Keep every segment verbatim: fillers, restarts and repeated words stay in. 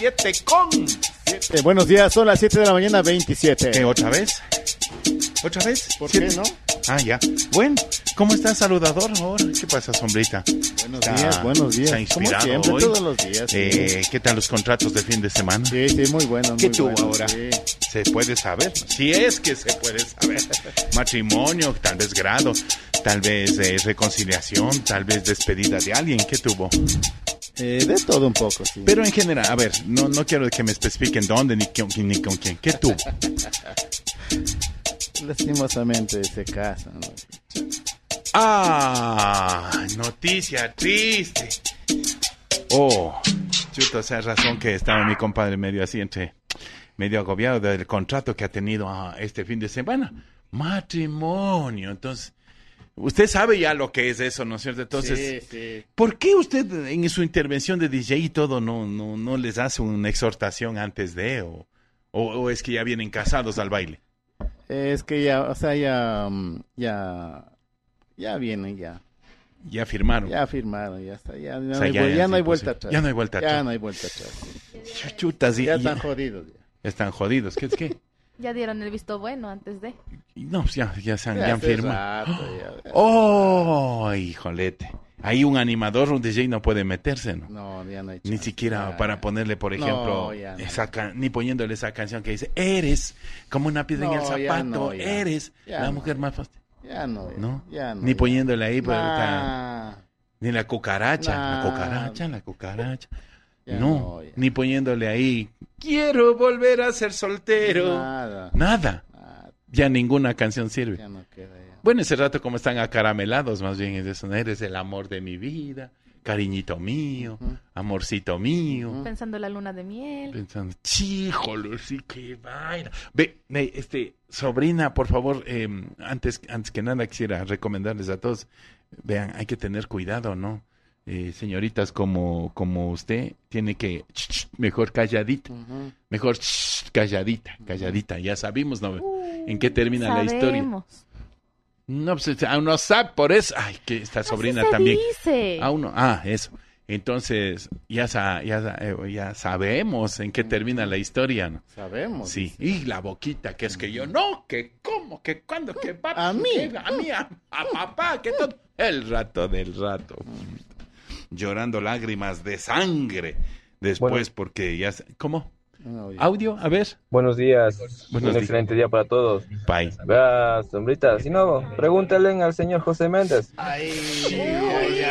siete con... siete. Buenos días, son las siete de la mañana, veintisiete. ¿Eh, ¿Otra vez? ¿Otra vez? ¿Por ¿Siete? qué no? Ah, ya. Bueno, ¿cómo estás, saludador? Ahora, ¿qué pasa, sombrita? Buenos Está- días, buenos días. está inspirado Como siempre, hoy. todos los días. Sí, Eh, ¿Qué tal los contratos de fin de semana? sí, sí, muy bueno. ¿Qué muy tuvo bueno, ahora? sí. ¿Se puede saber? Si es que se puede saber. Matrimonio, tal vez grado, tal vez eh, reconciliación, tal vez despedida de alguien. ¿Qué tuvo? Eh, de todo un poco, sí. Pero en general, a ver, no, no quiero que me especifiquen dónde ni, con- ni con quién. ¿Qué tuvo? Lastimosamente se casan, ¿no? Ah, noticia triste. Oh, chuta, esa razón que estaba mi compadre medio así entre, medio agobiado del contrato que ha tenido ah, este fin de semana. Matrimonio, entonces, usted sabe ya lo que es eso, ¿no es cierto? Entonces, sí, sí. ¿por qué usted en su intervención de D J y todo no, no, no les hace una exhortación antes de, o, o, o es que ya vienen casados al baile? Es que ya, o sea, ya, mm, ya, ya vienen, ya. Ya firmaron. Ya firmaron, ya está. Ya, ya O no, sea, hay, ya- vuel- ya ya es no hay imposible. vuelta atrás. Ya no hay vuelta atrás. Ya no hay vuelta atrás. Chutas, y- Ya y- están jodidos. Ya. están jodidos. ¿Qué es qué? Ya dieron el visto bueno antes de. No, pues ya, ya se han, Ya ya han hace firmado. rato, ya. ¡Oh, hijolete! Ahí un animador, un D J no puede meterse, ¿no? No, ya no hay Ni chance, siquiera ya. para ponerle, por No, ejemplo, ya no. esa ca- ni poniéndole esa canción que dice, eres como una piedra en No, el ya zapato, no, ya. eres Ya la no, mujer ya. más fácil. Ya no, ya, ¿No? ya no. Ni ya. poniéndole ahí, pues, ahorita, Nah, ni la cucaracha, la Nah. cucaracha, la cucaracha. ya no, no, ya. ni poniéndole ahí, quiero volver a ser soltero. Nada, Nada, nada, ya ninguna canción sirve. ya no queda ya. Bueno, ese rato como están acaramelados, más bien es eso, eres el amor de mi vida, cariñito mío, Ujú. amorcito mío. Ujú. Pensando la luna de miel. Pensando, chíjolo, sí, qué vaina. Ve, ve, este, sobrina, por favor, eh, antes, antes que nada quisiera recomendarles a todos, vean, hay que tener cuidado, ¿no? Eh, señoritas como, como usted, tiene que, ch, ch, mejor calladita, Ujú. mejor ch, calladita, calladita, ya sabemos, ¿no? ¿En qué termina la historia? Sabemos. No, pues aún no sabe, por eso, ay, que esta sobrina Así se también. dice. Aún no, ah, eso. Entonces, ya, sa- ya, sa- eh, ya sabemos en qué termina la historia, ¿no? Sabemos. Sí, y la boquita, que es que yo, no, que cómo, que cuándo, que papi, A mí. que a mí, a, a papá, que todo. El rato del rato. Llorando lágrimas de sangre. Después, Bueno. porque ya. se- ¿Cómo? No, ya. ¿Audio? A ver. Buenos días, Buenos un días. excelente día para todos. Bye. Vea, sombrita, si no, pregúntale al señor José Méndez. Ay, ay,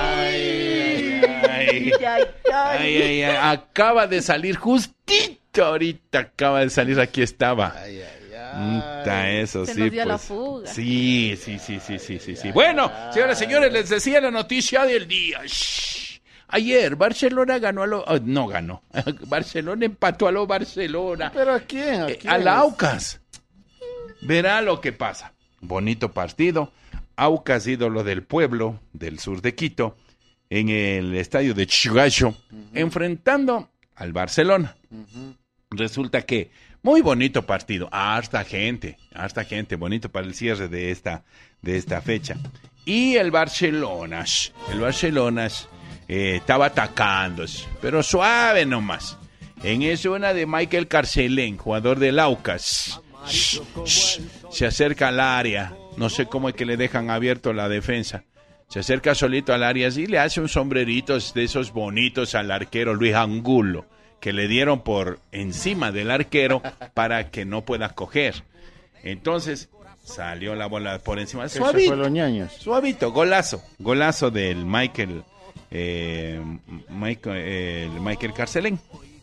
ay, Ay, Ay, ay. ay, ay, ay, acaba de salir justito ahorita, acaba de salir, aquí estaba. ay, ay, Puta, ay. eso Se sí, nos dio la pues. fuga. Sí, sí, sí, sí, sí, sí, sí. Bueno, señoras y señores, les decía la noticia del día. Shh. Ayer Barcelona ganó a lo, oh, no ganó. Barcelona empató a lo Barcelona. ¿Pero a quién? ¿A Eh, quién? a la Aucas. Verá lo que pasa. Bonito partido. Aucas, ídolo del pueblo, del sur de Quito, en el estadio de Chiguayo, enfrentando al Barcelona. Ujú. Resulta que muy bonito partido, harta gente, harta gente, bonito para el cierre de esta, de esta fecha. Y el Barcelona, sh, el Barcelona sh, eh, estaba atacando, sh, pero suave nomás. En eso una de Michael Carcelén, jugador del Aucas, sh, sh, se acerca al área, no sé cómo es que le dejan abierto la defensa. Se acerca solito al área y le hace un sombrerito de esos bonitos al arquero Luis Angulo, que le dieron por encima del arquero para que no pueda coger. Entonces salió la bola por encima. Ese fue Suavito, los ñaños. suavito, golazo. Golazo del Michael, eh, Michael, eh, el Michael Carcelén.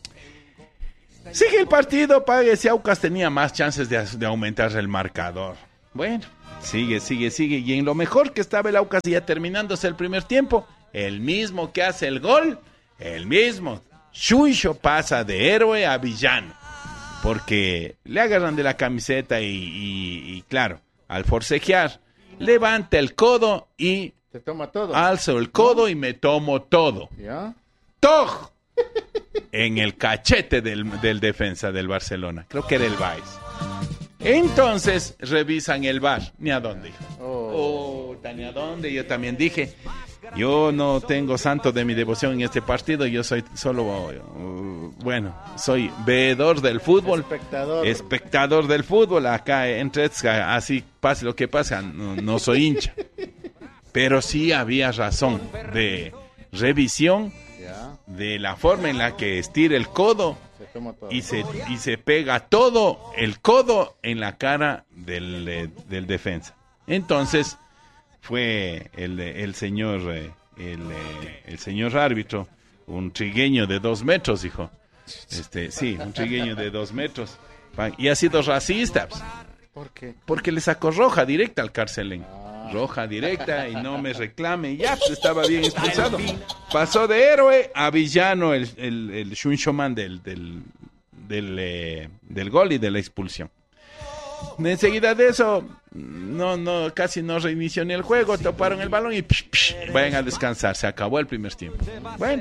Sigue el partido, pague. Aucas tenía más chances de, de aumentar el marcador. Bueno, sigue, sigue, sigue. Y en lo mejor que estaba el Aucas ya terminándose el primer tiempo, el mismo que hace el gol, el mismo. Chucho pasa de héroe a villano, porque le agarran de la camiseta y, y, y claro, al forcejear, levanta el codo y Se toma todo. alzo el codo y me tomo todo. ¿Ya? ¡Toj! En el cachete del, del defensa del Barcelona. Creo que era el Baez. Entonces revisan el V A R. Ni a dónde. Oh. Oh, ni a dónde. Yo también dije, yo no tengo santo de mi devoción en este partido. Yo soy solo uh, bueno, soy veedor del fútbol. Espectador. Espectador del fútbol. Acá en Tretska, así pase lo que pase, no, no soy hincha. Pero sí había razón de revisión Ya, de la forma en la que estira el codo se toma todo. y se, y se pega todo el codo en la cara del, eh, del defensa. Entonces fue el, el señor eh, el, eh, el señor árbitro, un trigueño de dos metros, hijo. Este, sí, un trigueño de dos metros. Y ha sido racista, pues, ¿Por qué? porque le sacó roja directa al Carcelén. Roja directa y no me reclame. Y ya, pues estaba bien expulsado. Pasó de héroe a villano el, el, el Shunshowman del, del, del, eh, del gol y de la expulsión. Enseguida de eso, no, no, casi no reinició ni el juego, toparon el balón y psh, psh, vayan a descansar, se acabó el primer tiempo. Bueno,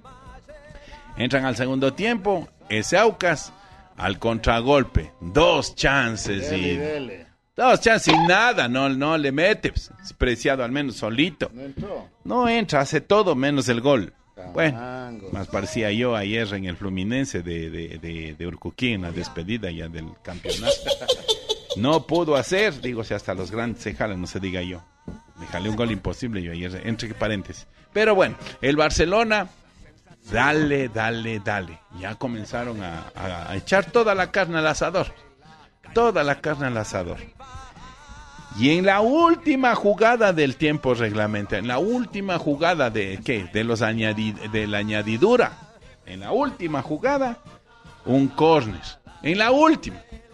entran al segundo tiempo, ese Aucas al contragolpe, dos chances Dele, y dele. dos chances y nada, no, no le mete, pues, Preciado al menos solito. No entró. No entra, hace todo menos el gol. Bueno, Camangos. más parecía yo ayer en el Fluminense de, de, de, de Urcuquí, en la despedida ya del campeonato. No pudo hacer, digo, si hasta los grandes se jalan, no se diga yo. Me jalé un gol imposible yo ayer, entre paréntesis. Pero bueno, el Barcelona, dale, dale, dale. Ya comenzaron a, a, a echar toda la carne al asador. Toda la carne al asador. Y en la última jugada del tiempo reglamentario, en la última jugada de ¿qué? De los añadid, de la añadidura, en la última jugada, un córner. En la última.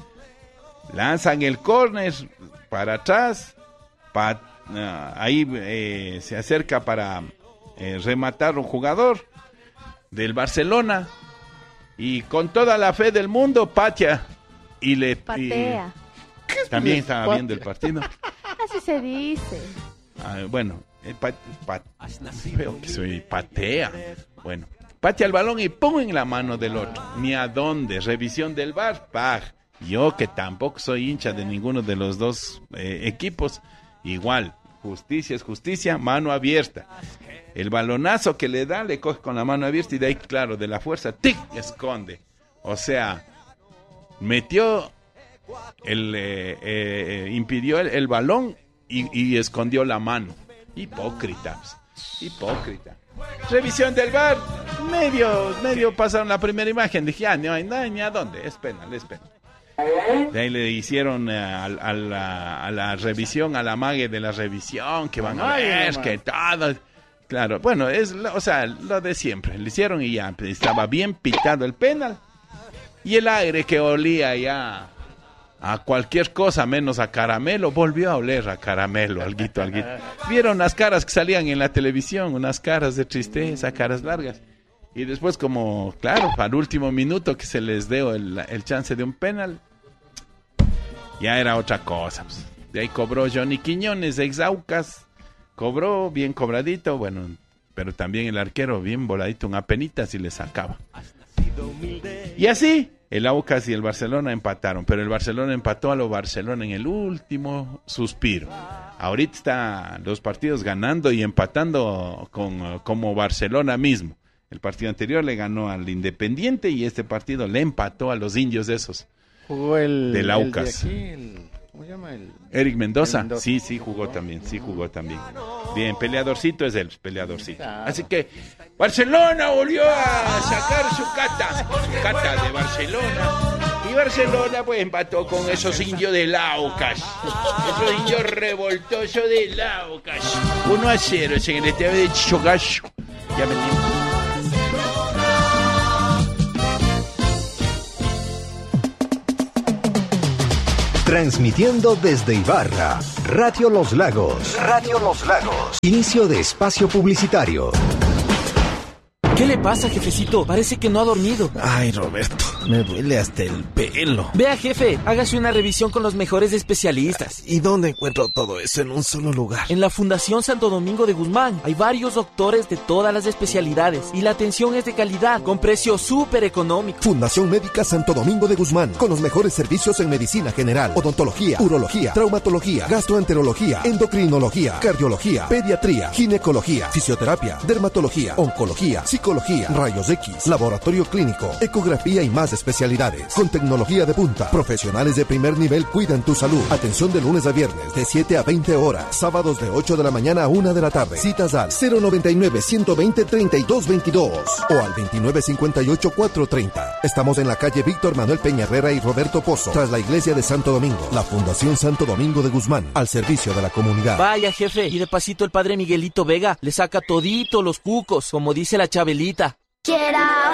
Lanzan el córner para atrás, pa, uh, ahí eh, se acerca para eh, rematar un jugador del Barcelona y con toda la fe del mundo patea y le Patea. y, también estaba viendo el partido. Así se dice. Ah, bueno, eh, pa, pa, veo que soy patea. Bueno, patea el balón y pum en la mano del otro. Ni a dónde. Revisión del V A R. ¡Pah! Yo que tampoco soy hincha de ninguno de los dos eh, equipos. Igual, justicia es justicia, mano abierta. El balonazo que le da, le coge con la mano abierta y de ahí, claro, de la fuerza, ¡tic! Esconde. O sea, metió, el eh, eh, impidió el, el balón y, y escondió la mano. Hipócrita, hipócrita. Revisión del V A R, medio, medio pasaron la primera imagen. Dije, ah, no hay nada, ni a dónde, es penal, es penal. De ahí le hicieron eh, a, a, la, a la revisión, a la mague de la revisión, que van a ver, que todo. Claro, bueno, es, o sea, lo de siempre. Le hicieron y ya estaba bien pitado el penal. Y el aire que olía ya a cualquier cosa menos a caramelo, volvió a oler a caramelo, alguito, alguito. Vieron las caras que salían en la televisión, unas caras de tristeza, caras largas. Y después, como, claro, al último minuto que se les dio el, el chance de un penal, ya era otra cosa. Pues. De ahí cobró Johnny Quiñones, ex Aucas, cobró bien cobradito, bueno, pero también el arquero bien voladito, un apenitas y le sacaba. Y así, el Aucas y el Barcelona empataron, pero el Barcelona empató a lo Barcelona en el último suspiro. Ahorita está los partidos ganando y empatando con, como Barcelona mismo. El partido anterior le ganó al Independiente y este partido le empató a los indios esos. Jugó el del Aucas. El de aquí, el, ¿cómo se llama? El, Eric Mendoza. el Mendoza. Sí, sí jugó también, sí jugó también. Bien, peleadorcito es él, peleadorcito. Así que Barcelona volvió a sacar su cata, su cata de Barcelona. Y Barcelona pues empató con esos indios del Aucas. Esos indios revoltosos del Aucas. uno a cero en el estadio de Chogash. Ya metimos. Transmitiendo desde Ibarra, Radio Los Lagos. Radio Los Lagos. Inicio de espacio publicitario. ¿Qué le pasa, jefecito? Parece que no ha dormido. Ay, Roberto, me duele hasta el pelo. Vea, jefe, hágase una revisión con los mejores especialistas. ¿Y dónde encuentro todo eso en un solo lugar? En la Fundación Santo Domingo de Guzmán. Hay varios doctores de todas las especialidades y la atención es de calidad, con precios súper económicos. Fundación Médica Santo Domingo de Guzmán, con los mejores servicios en medicina general, odontología, urología, traumatología, gastroenterología, endocrinología, cardiología, pediatría, ginecología, fisioterapia, dermatología, oncología, psicología, psicología, rayos X, laboratorio clínico, ecografía y más especialidades. Con tecnología de punta, profesionales de primer nivel cuidan tu salud. Atención de lunes a viernes de siete a veinte horas, sábados de ocho de la mañana a una de la tarde. Citas al cero noventa y nueve, ciento veinte, treinta y dos veintidós o al veintinueve cincuenta y ocho, cuatrocientos treinta. Estamos en la calle Víctor Manuel Peña Herrera y Roberto Pozo, tras la iglesia de Santo Domingo. La Fundación Santo Domingo de Guzmán, al servicio de la comunidad. Vaya, jefe, y de pasito el padre Miguelito Vega le saca todito los cucos, como dice la Chabelita. Get out.